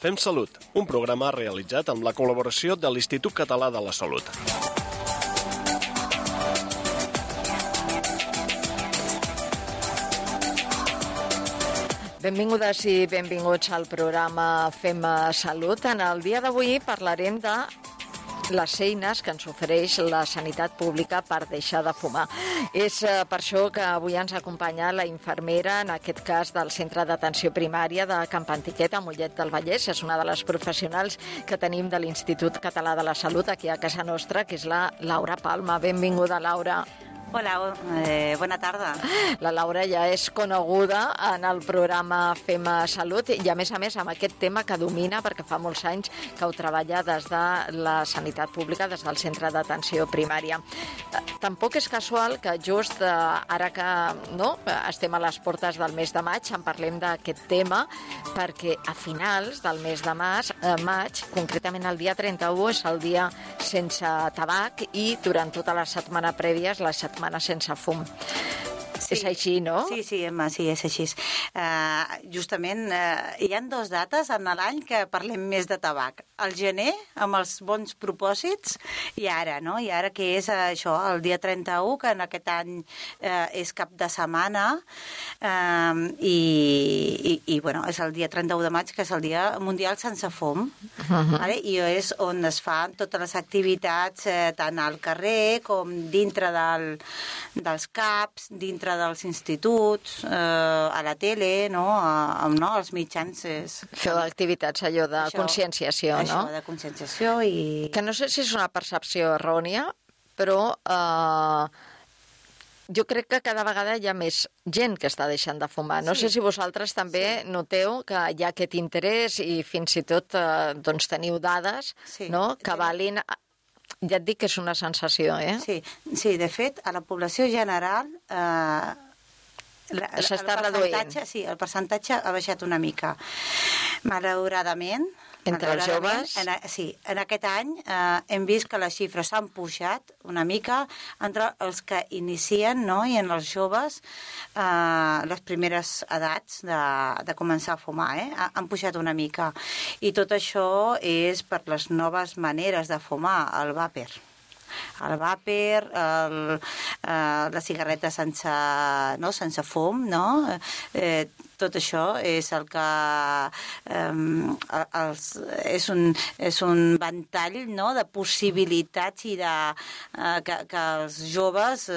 Fem Salut, un programa realitzat amb la col·laboració de l'Institut Català de la Salut. Benvingudes i benvinguts al programa Fem Salut. En el dia d'avui parlarem de les eines que ens ofereix la sanitat pública per deixar de fumar. És per això que avui ens acompanya la infermera, en aquest cas del Centre d'Atenció Primària de Camp Antiquet, a Mollet del Vallès. És una de les professionals que tenim de l'Institut Català de la Salut aquí a casa nostra, que és la Laura Palma. Benvinguda, Laura. Hola, bona tarda. La Laura ja és coneguda en el programa Fem Salut i a més amb aquest tema que domina perquè fa molts anys que ho treballa des de la sanitat pública, des del centre d'atenció primària. Tampoc és casual que just ara que estem a les portes del mes de maig en parlem d'aquest tema perquè a finals del mes de maig, concretament el dia 31, és el dia sense tabac i durant tota la setmana prèvia és la setmana sense fum. Sí. És així, no? Sí, Emma, sí, és així. Justament hi ha dues dates en l'any que parlem més de tabac. El gener, amb els bons propòsits, i ara, no? I ara que és això, el dia 31, que en aquest any és cap de setmana, i bueno, és el dia 31 de maig, que és el dia mundial sense fum, vale? I és on es fan totes les activitats, tant al carrer com dintre dels CAPs, dintre dels instituts, a la tele, als mitjans. Feu activitats, allò de conscienciació, no? Això de conscienciació i... Que no sé si és una percepció errònia, però jo crec que cada vegada hi ha més gent que està deixant de fumar. No sé si vosaltres també noteu que hi ha aquest interès i fins i tot teniu dades que valin... Ja et dic que és una sensació, eh? Sí, de fet, a la població general s'està reduint. Sí, el percentatge ha baixat una mica. Malauradament... Entre els joves? Sí, en aquest any hem vist que les xifres s'han pujat una mica entre els que inicien, i en els joves les primeres edats de començar a fumar, han pujat una mica. I tot això és per les noves maneres de fumar, el vàper. El vàper, la cigarreta sense fum, tot això és el que és un ventall de possibilitats i que els joves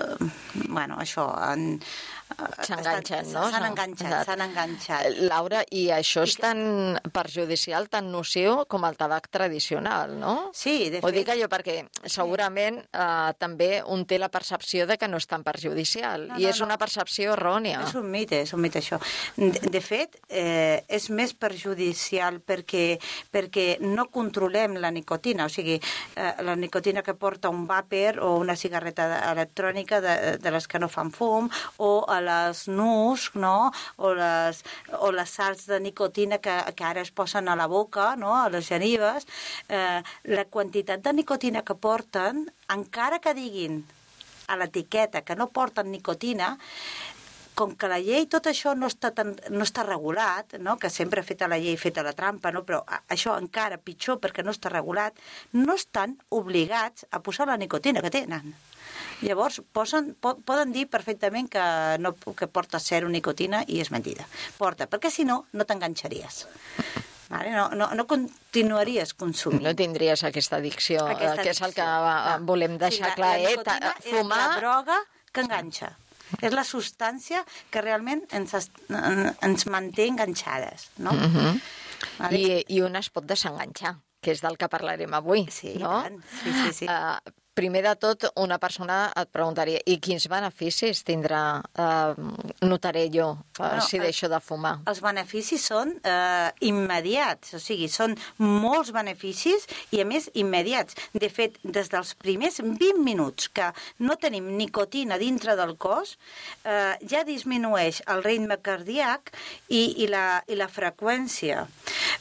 s'enganxen, no? S'han enganxat. Laura, i això és tan perjudicial, tan nociu com el tabac tradicional, no? Sí, de fet. Ho dic allò perquè segurament també un té la percepció de que no és tan perjudicial, i és una percepció errònia. És un mite això. De fet, és més perjudicial perquè no controlem la nicotina, o sigui, la nicotina que porta un vàper o una cigarreta electrònica de les que no fan fum, o a les nus, o les sals de nicotina que ara es posen a la boca, a les genives, la quantitat de nicotina que porten, encara que diguin a l'etiqueta que no porten nicotina, com que la llei, tot això no està regulat, que sempre ha fet a la llei, feta la trampa, però això encara pitjor perquè no està regulat, no estan obligats a posar la nicotina que tenen. Llavors, poden dir perfectament que porta zero nicotina i és mentida. Porta, perquè si no t'enganxaries. No continuaries consumint. No tindries aquesta addicció, que és el que volem deixar clar. La nicotina és la droga que enganxa. És la substància que realment ens manté enganxades, no? I un es pot desenganxar, que és del que parlarem avui, no? Sí. Primer de tot, una persona et preguntaria, i quins beneficis tindrà, notaré jo, si deixo de fumar? Els beneficis són immediats, o sigui, són molts beneficis i, a més, immediats. De fet, des dels primers 20 minuts que no tenim nicotina dintre del cos, ja disminueix el ritme cardíac i la freqüència.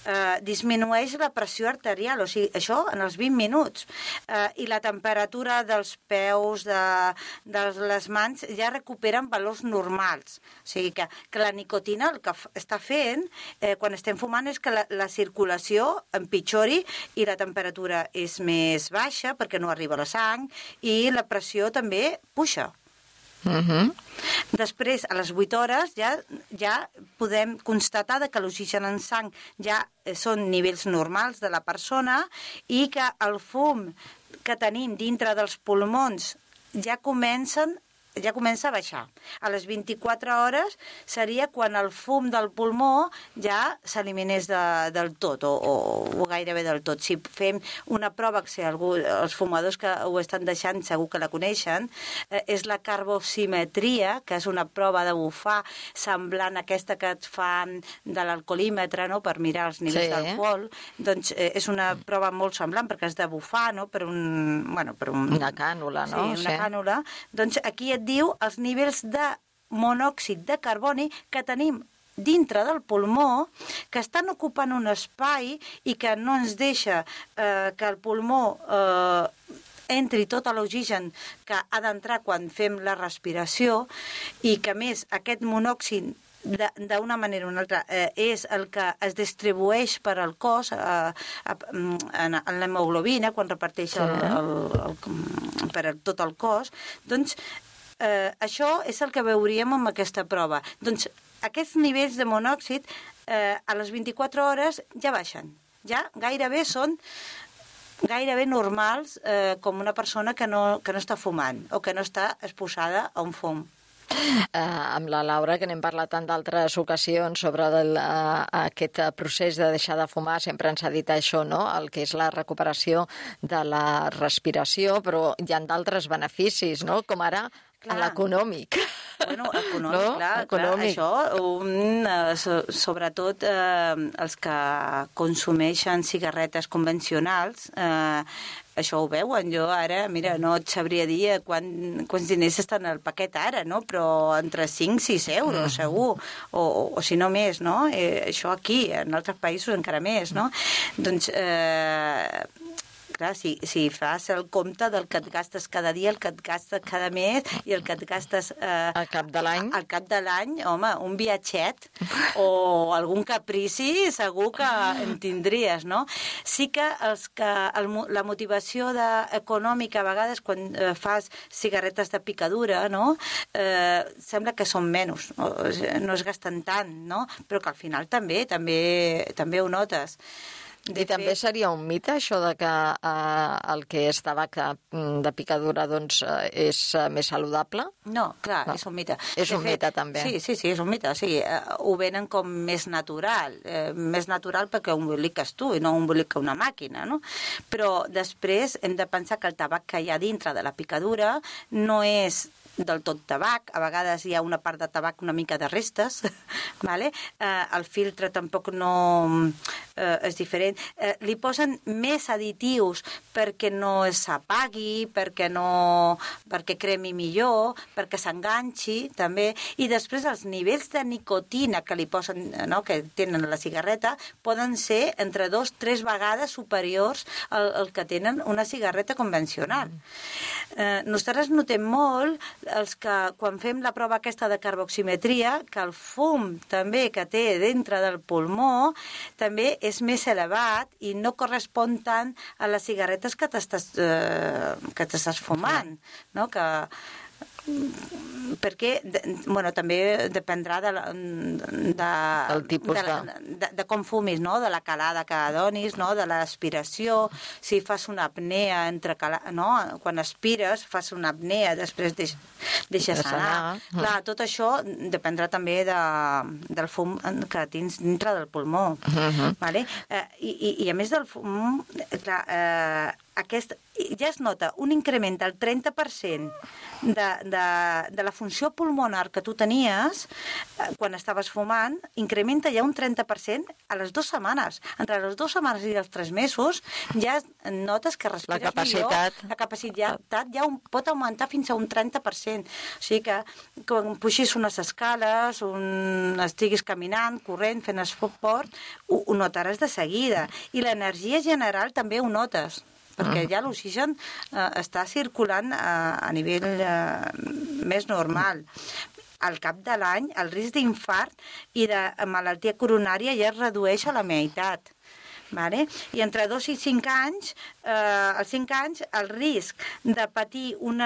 disminueix la pressió arterial, o sigui, això en els 20 minuts. I la temperatura dels peus, de les mans, ja recuperen valors normals. O sigui que la nicotina el que està fent quan estem fumant és que la circulació empitjori i la temperatura és més baixa perquè no arriba a la sang i la pressió també puja. Després, a les 8 hores, ja podem constatar que l'oxigen en sang ja són nivells normals de la persona i que el fum que tenim dintre dels pulmons ja comença a baixar. A les 24 hores seria quan el fum del pulmó ja s'eliminés del tot, o gairebé del tot. Si fem una prova, que si els fumadors que ho estan deixant segur que la coneixen, és la carbocimetria, que és una prova de bufar semblant a aquesta que et fan de l'alcoholímetre, no?, per mirar els nivells d'alcohol. Doncs és una prova molt semblant, perquè has de bufar, no?, per una cànula, no? Sí, una cànula. Doncs aquí et diu els nivells de monòxid de carboni que tenim dintre del pulmó, que estan ocupant un espai i que no ens deixa que el pulmó entri tot l'oxigen que ha d'entrar quan fem la respiració i que, a més, aquest monòxid d'una manera o una altra és el que es distribueix per al cos en l'hemoglobina quan reparteix per tot el cos. Doncs això és el que veuríem amb aquesta prova. Doncs aquests nivells de monòxid a les 24 hores ja baixen. Ja gairebé són normals com una persona que no està fumant o que no està exposada a un fum. Amb la Laura, que n'hem parlat en d'altres ocasions sobre aquest procés de deixar de fumar, sempre ens ha dit això, no?, el que és la recuperació de la respiració, però hi ha d'altres beneficis, no?, com ara l'econòmic. Bueno, econòmic, clar. Això, sobretot els que consumeixen cigarretes convencionals, això ho veuen. Jo ara, mira, no et sabria dir quants diners estan al paquet ara, no? Però entre 5 i 6 euros, segur, o si no més, no? Això aquí, en altres països encara més, no? Doncs, clar, si fas el compte del que et gastes cada dia, el que et gastes cada mes i el que et gastes al cap de l'any, home, un viatget o algun caprici segur que en tindries, no? Sí que la motivació econòmica a vegades quan fas cigarretes de picadura, no? Sembla que són menys, no es gasten tant, no? Però que al final també ho notes. També seria un mite, això de que el que és tabac de picadura doncs, és més saludable? No, clar, és un mite. És un mite, també. Sí, és un mite. O sigui, ho venen com més natural. Més natural perquè ho emboliques tu i no ho embolica una màquina, no? Però després hem de pensar que el tabac que hi ha dintre de la picadura no és del tot tabac, a vegades hi ha una part de tabac una mica de restes, vale? El filtre tampoc no és diferent. Li posen més additius perquè no s'apagui, perquè cremi millor, perquè s'enganxi també, i després els nivells de nicotina que li posen, no?, que tenen a la cigarreta poden ser entre 2-3 vegades superiors al que tenen una cigarreta convencional. Nosaltres notem molt els que quan fem la prova aquesta de carboximetria, que el fum també que té dintre del pulmó també és més elevat i no correspon tant a les cigarretes que t'estàs fumant, no? Perquè, bueno, també dependrà del tipus de com fumis, no? De la calada que donis, no? De l'aspiració, si fas una apnea no? Quan aspires fas una apnea, després deixes anar. Clar, tot això dependrà també del fum que tens dintre del pulmó. Vale? I a més del fum, clar, ja es nota un increment del 30% de la funció pulmonar que tu tenies quan estaves fumant, incrementa ja un 30% a les 2 setmanes. Entre les 2 setmanes i els 3 mesos ja notes que respires millor. La capacitat ja pot augmentar fins a un 30%. O sigui que quan puixis unes escales, estiguis caminant, corrent, fent esport, ho notaràs de seguida. I l'energia general també ho notes, perquè ja l'oxigen està circulant a nivell més normal. Al cap de l'any, el risc d'infart i de malaltia coronària ja es redueix a la meitat. Vale? I entre 2 i 5 anys, als 5 anys, el risc de patir un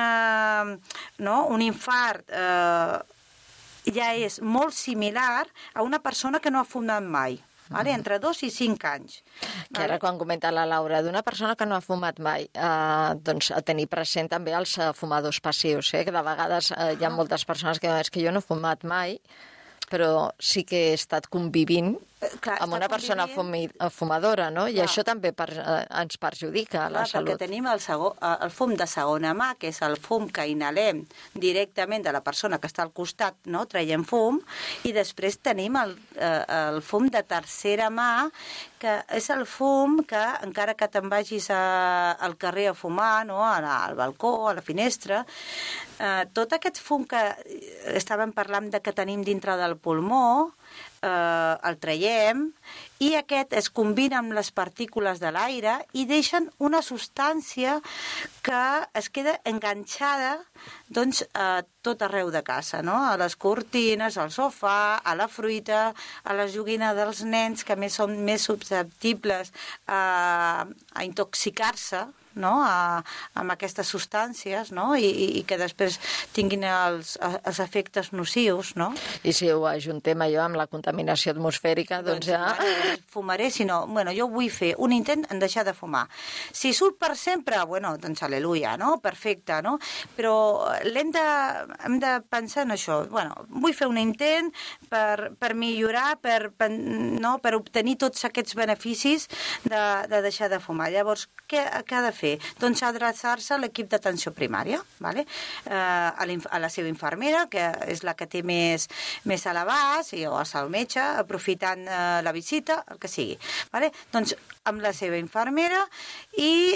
infart ja és molt similar a una persona que no ha fumat mai. Vale? Entre 2 i 5 anys. Que ara, quan comenta la Laura, d'una persona que no ha fumat mai, doncs a tenir present també els fumadors passius, que de vegades hi ha moltes persones que diuen que jo no he fumat mai, però sí que he estat convivint amb una persona fumadora, no? I això també ens perjudica la salut. Perquè tenim el fum de segona mà, que és el fum que inhalem directament de la persona que està al costat, no? Traiem fum, i després tenim el fum de tercera mà, que és el fum que, encara que te'n vagis al carrer a fumar, no? Al balcó, a la finestra, tot aquest fum que estàvem parlant que tenim dintre del pulmó, el traiem, i aquest es combina amb les partícules de l'aire i deixen una substància que es queda enganxada doncs, a tot arreu de casa, no? A les cortines, al sofà, a la fruita, a la joguina dels nens, que més són més susceptibles a intoxicar-se, no? Amb aquestes substàncies, no? I que després tinguin els efectes nocius, no? I si ho ajuntem allò amb la contaminació atmosfèrica, doncs ja... Fumaré, sinó, jo vull fer un intent en deixar de fumar. Si surt per sempre, doncs aleluia, no? Perfecte, no? Però hem de pensar en això. Vull fer un intent per millorar, per obtenir tots aquests beneficis de deixar de fumar. Llavors, què ha de fer? Doncs adreçar-se a l'equip d'atenció primària, vale? A la seva infermera, que és la que té més a l'abast, o al metge, aprofitant la visita, el que sigui. Vale? Doncs amb la seva infermera i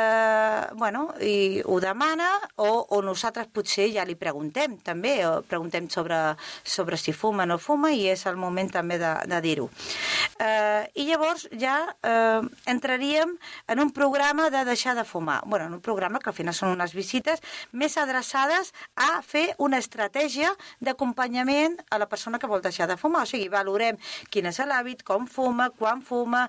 ho demana, o nosaltres potser ja li preguntem també, o preguntem sobre si fuma o no fuma, i és el moment també de dir-ho. I llavors ja entraríem en un programa de deixar de fumar. En un programa que al final són unes visites més adreçades a fer una estratègia d'acompanyament a la persona que vol deixar de fumar. O sigui, valorem quin és l'hàbit, com fuma, quan fuma,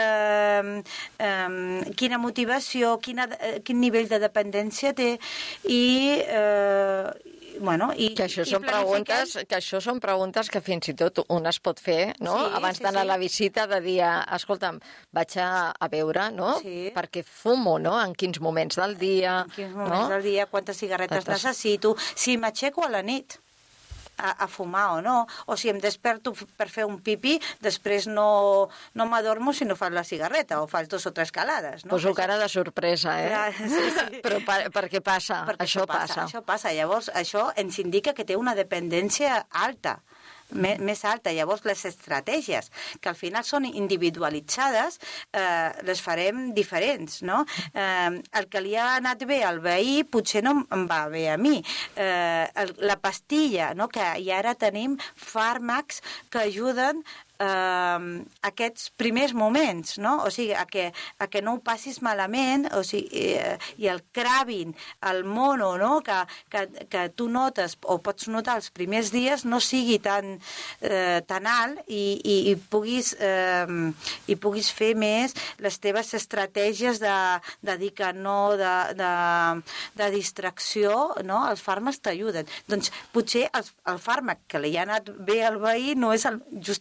quina motivació, quin nivell de dependència té i que això són preguntes que fins i tot un es pot fer, no? Sí, abans d'anar a la visita, de dir, escolta'm, vaig a veure, no? Sí. Perquè fumo, no? En quins moments del dia. En quins moments del dia, quantes cigarretes necessito, si m'aixeco a la nit a fumar o no, o si em desperto per fer un pipí, després no m'adormo si no fas la cigarreta o fas 2 o 3 calades. Poso cara de sorpresa, Sí. Però per què passa? Això passa. Això passa. Llavors, això ens indica que té una dependència alta, més alta. Llavors, les estratègies, que al final són individualitzades, les farem diferents, no? El que li ha anat bé al veí potser no em va bé a mi. La pastilla, no? Que i ara tenim fàrmacs que ajuden aquests primers moments, no? O sigui, a que no ho passis malament, o sigui, i el craving, el mono, no? Que tu notes o pots notar els primers dies no sigui tan alt i puguis fer més les teves estratègies de dir que no, de distracció, no? Els fàrmacs t'ajuden. Doncs potser el fàrmac que li ha anat bé al veí no és justament el que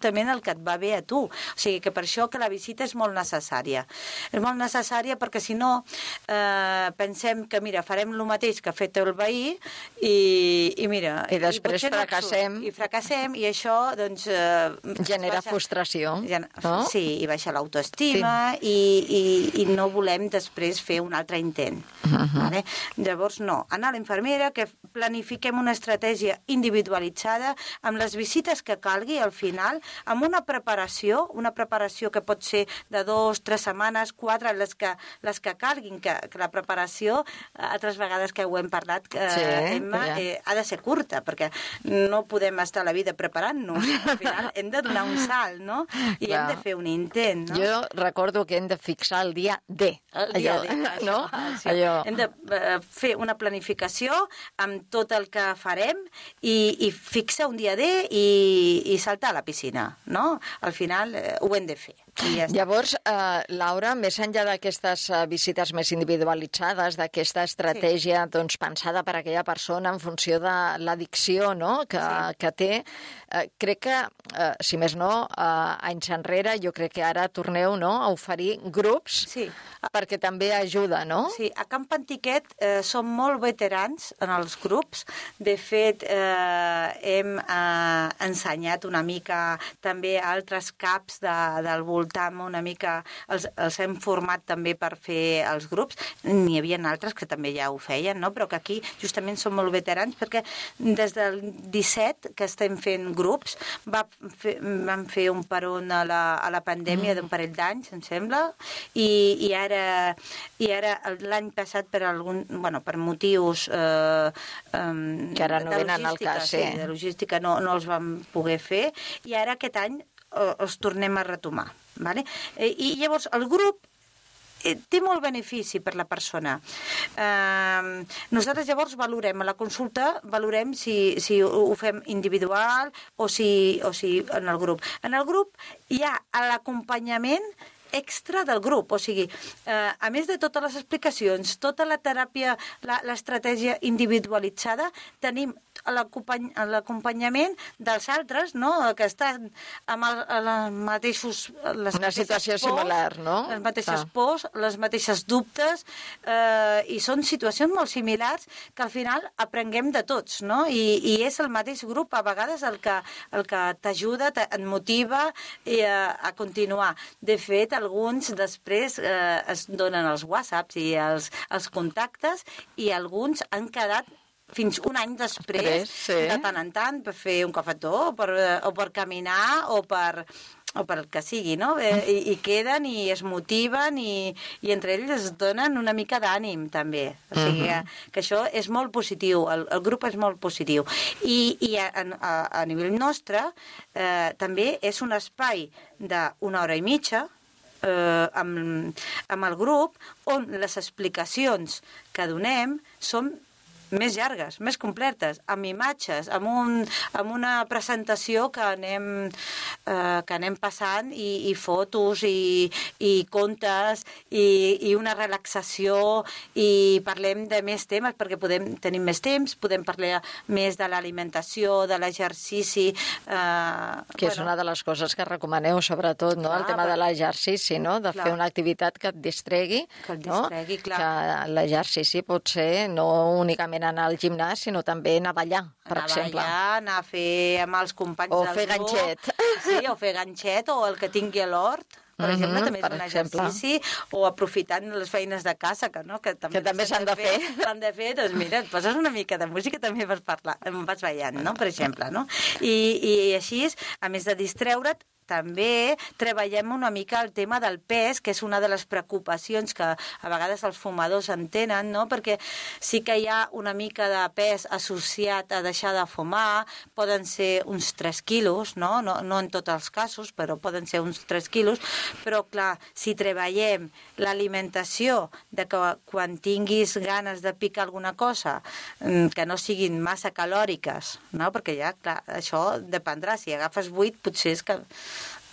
que et va bé a tu. O sigui que per això que la visita és molt necessària. És molt necessària perquè si no pensem que, mira, farem el mateix que ha fet el veí i mira... I després fracassem. I fracassem i això, doncs... genera frustració, no? Sí, i baixa l'autoestima i no volem després fer un altre intent. Vale? Llavors, no. Anar a l'infermera, que planifiquem una estratègia individualitzada amb les visites que calgui al final, amb una preparació que pot ser de 2, 3 setmanes, 4, les que calguin, que la preparació, altres vegades que ho hem parlat, Emma, ha de ser curta, perquè no podem estar la vida preparant-nos. Al final hem de donar un salt, no? I hem de fer un intent, no? Jo recordo que hem de fixar el dia D. El dia D, no? Hem de fer una planificació amb tot el que farem i fixar un dia D i saltar a la piscina, no? Al final ho hem de fer. Llavors, Laura, més enllà d'aquestes visites més individualitzades, d'aquesta estratègia pensada per a aquella persona en funció de l'addicció que té, crec que, si més no, anys enrere, jo crec que ara torneu a oferir grups perquè també ajuda, no? Sí, a Camp Antiquet som molt veterans en els grups. De fet, hem ensenyat una mica també a altres CAPs del voltant, una mica els hem format també per fer els grups. N'hi havia altres que també ja ho feien, no? Però que aquí justament som molt veterans perquè des del 17 que estem fent grups, vam fer un peron a la pandèmia d'un parell d'anys, em sembla, i ara l'any passat per motius que ara no venen al cas, de logística no els vam poder fer, i ara aquest any els tornem a retomar. Vale? I llavors el grup té molt benefici per la persona. Nosaltres llavors valorem a la consulta, valorem si ho fem individual o si en el grup. En el grup hi ha l'acompanyament extra del grup, o sigui, a més de totes les explicacions, tota la teràpia, l'estratègia individualitzada, tenim l'acompanyament dels altres, no?, que estan amb els mateixos... Una situació similar, no? Les mateixes pors, les mateixes dubtes, i són situacions molt similars que al final aprenguem de tots, no? I és el mateix grup, a vegades, el que t'ajuda, et motiva a continuar. De fet, alguns després es donen els whatsapps i els contactes, i alguns han quedat fins un any després, de tant en tant, per fer un cafetó, o per caminar, o per el que sigui, no? I queden i es motiven i entre ells es donen una mica d'ànim, també. O sigui que això és molt positiu, el grup és molt positiu. I a nivell nostre també és un espai d'una hora i mitja amb el grup on les explicacions que donem són més llargues, més completes, amb imatges, amb una presentació que anem passant, i fotos, i contes, i una relaxació, i parlem de més temes, perquè tenim més temps, podem parlar més de l'alimentació, de l'exercici... Que és una de les coses que recomaneu, sobretot, no? El tema de l'exercici, no? De fer una activitat que et distregui, no? Que l'exercici pot ser no únicament anar al gimnàs, sinó també anar a ballar, per exemple. Anar a fer amb els companys del grup. O fer ganxet. Sí, o fer ganxet, o el que tingui a l'hort, per exemple, també és un exercici, o aprofitant les feines de casa, que també s'han de fer. S'han de fer, doncs mira, et poses una mica de música, també vas ballant, no?, per exemple, no? I així, a més de distreure't, també treballem una mica el tema del pes, que és una de les preocupacions que a vegades els fumadors en tenen, no? Perquè sí que hi ha una mica de pes associat a deixar de fumar, poden ser uns 3 quilos, no? No en tots els casos, però poden ser uns 3 quilos, però clar, si treballem l'alimentació, de que quan tinguis ganes de picar alguna cosa, que no siguin massa calòriques, no? Perquè ja, clar, això dependrà, si agafes 8 potser és que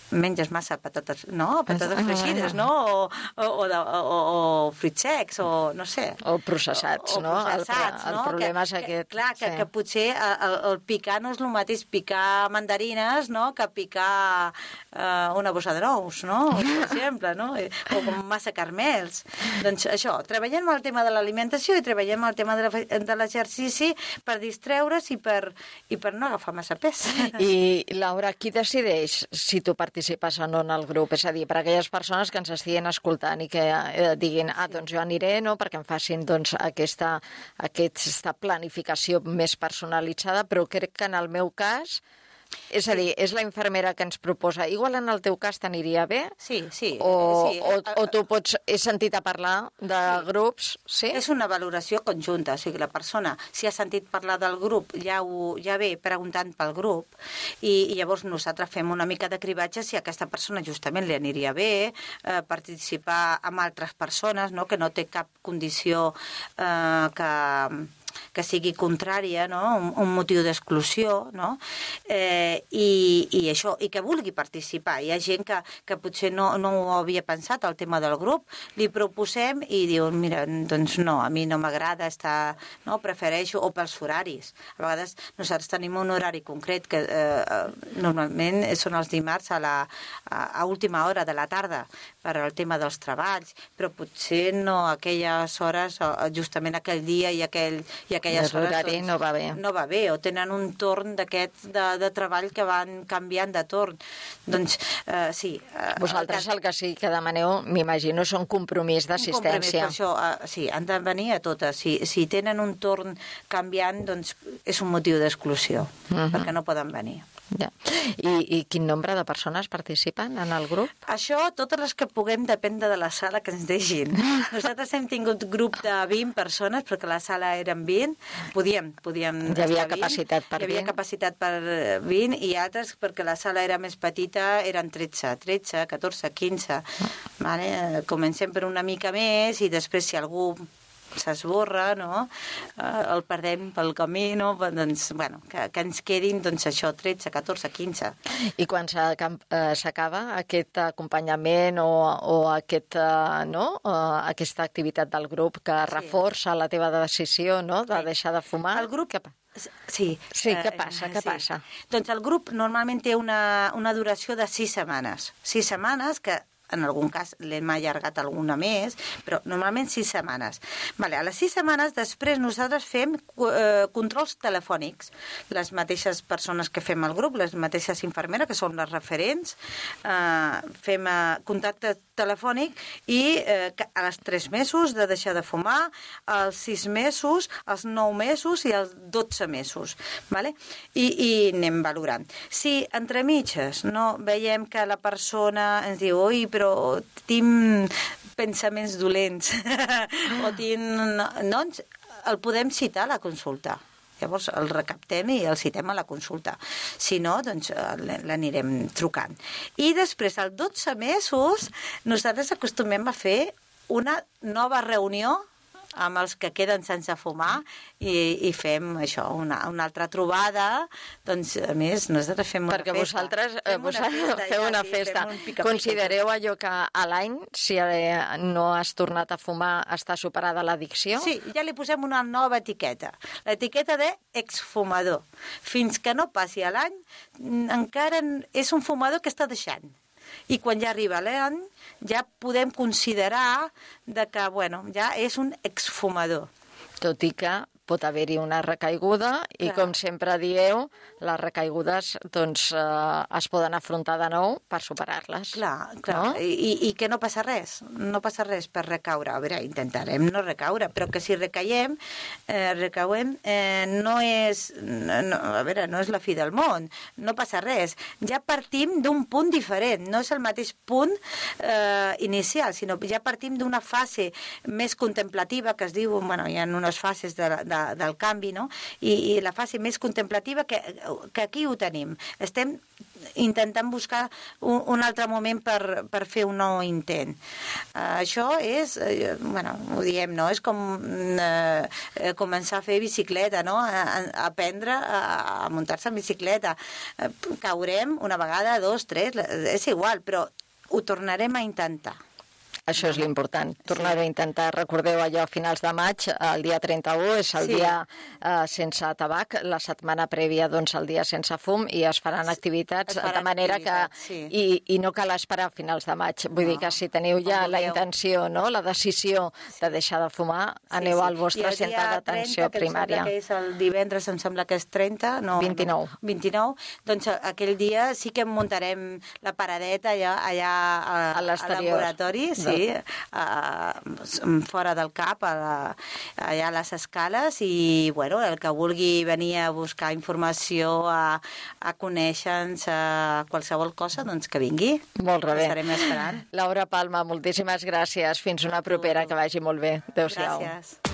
menges massa patates, no? Patates freixides, no? O fruits secs, o no sé. O processats, no? El problema és aquest. Clar, que potser el picar no és el mateix picar mandarines, no?, que picar una bossa de nous, no?, per exemple, no? O com massa caramels. Doncs això, treballem el tema de l'alimentació i treballem el tema de l'exercici per distreure's i per no agafar massa pes. I, Laura, qui decideix si tu participes o no en el grup? És a dir, per a aquelles persones que ens estiguin escoltant i que diguin, doncs jo aniré, no?, perquè em facin aquesta planificació més personalitzada, però crec que en el meu cas, és a dir, és la infermera que ens proposa. Igual en el teu cas t'aniria bé? Sí. O tu pots... He sentit a parlar de grups, sí? És una valoració conjunta, o sigui, la persona, si ha sentit parlar del grup, ja ve preguntant pel grup, i llavors nosaltres fem una mica de cribatge si a aquesta persona justament li aniria bé participar amb altres persones, no?, que no té cap condició que sigui contrària, no?, un motiu d'exclusió, no?, i això, i que vulgui participar. Hi ha gent que potser no ho havia pensat, el tema del grup, li proposem i diu, mira, doncs no, a mi no m'agrada estar, no, prefereixo, o pels horaris. A vegades nosaltres tenim un horari concret que normalment són els dimarts a última hora de la tarda per al tema dels treballs, però potser no a aquelles hores, justament aquell dia i aquelles hores l'horari no va bé. No va bé, o tenen un torn d'aquest de treball que van canviant de torn. Doncs sí. Vosaltres el que sí que demaneu, m'imagino, són compromís d'assistència. Un compromís, per això, sí, han de venir a totes. Si tenen un torn canviant, doncs és un motiu d'exclusió, perquè no poden venir. Ja. I quin nombre de persones participen en el grup? Això, totes les que puguem, depèn de la sala que ens deixin. Nosaltres hem tingut grup de 20 persones, perquè la sala eren 20. Podíem Hi havia capacitat per 20. Hi havia capacitat per 20, i altres, perquè la sala era més petita, eren 13, 14, 15. Vale? Comencem per una mica més, i després, si algú s'esborra, no?, el perdem pel camí, no?, doncs, bueno, que ens quedin, doncs, això, 13, 14, 15. I quan s'acaba aquest acompanyament o aquesta activitat del grup que reforça la teva decisió, no?, de deixar de fumar, el grup... què passa? Sí. Què passa? Què passa? Doncs el grup normalment té una duració de 6 setmanes. 6 setmanes que en algun cas l'hem allargat alguna més, però normalment 6 setmanes. Vale, a les 6 setmanes després nosaltres fem controls telefònics. Les mateixes persones que fem al grup, les mateixes infermeres, que són les referents, fem contacte telefònic i a les 3 mesos de deixar de fumar, als 6 mesos, als 9 mesos i als 12 mesos. Vale? I anem valorant. Si entre mitges no veiem que la persona ens diu, oi, però tinc pensaments dolents o doncs el podem citar a la consulta. Llavors el recaptem i el citem a la consulta. Si no, doncs l'anirem trucant. I després, als 12 mesos, nosaltres acostumem a fer una nova reunió amb els que queden sense fumar i fem això, una altra trobada. Doncs, a més, nosaltres fem una festa. Perquè vosaltres feu una festa. Considereu allò que a l'any, si no has tornat a fumar, està superada l'addicció? Sí, ja li posem una nova etiqueta. L'etiqueta d'exfumador. Fins que no passi l'any, encara és un fumador que està deixant. I quan ja arriba l'any, ja podem considerar que, bueno, ja és un exfumador. Tot i que pot haver-hi una recaiguda i, com sempre dieu, les recaigudes doncs, es poden afrontar de nou per superar-les. Clar. No? I que no passa res. No passa res per recaure. A veure, intentarem no recaure, però que si recauem, no és la fi del món. No passa res. Ja partim d'un punt diferent. No és el mateix punt inicial, sinó ja partim d'una fase més contemplativa que es diu, bueno, hi ha unes fases de del canvi, no? I la fase més contemplativa, que aquí ho tenim. Estem intentant buscar un altre moment per fer un nou intent. Això és, ho diem, no? És com començar a fer bicicleta, no? Aprendre a muntar-se en bicicleta. Caurem una vegada, 2, 3, és igual, però ho tornarem a intentar. Això és l'important, tornar-ho a intentar. Recordeu allò a finals de maig, el dia 31 és el dia sense tabac, la setmana prèvia doncs el dia sense fum, i es faran activitats de manera que... I no cal esperar a finals de maig. Vull dir que si teniu ja la intenció, no, la decisió de deixar de fumar, aneu al vostre centre d'atenció primària. I el dia 30, que és el divendres, em sembla que és 30, no... 29, doncs aquell dia sí que muntarem la paradeta allà al laboratori, fora del CAP, allà a les escales, i el que vulgui venir a buscar informació, a conèixer-nos, a qualsevol cosa, doncs que vingui. Molt bé. Estarem esperant. Laura Palma, moltíssimes gràcies. Fins una propera, que vagi molt bé. Adéu-siau. Gràcies.